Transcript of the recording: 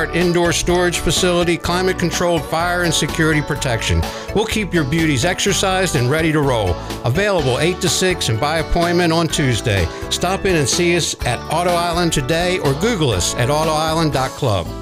state-of-the-art indoor storage facility, climate-controlled fire and security protection. We'll keep your beauties exercised and ready to roll. Available 8 to 6 and by appointment on Tuesday. Stop in and see us at Auto Island today or Google us at autoisland.club.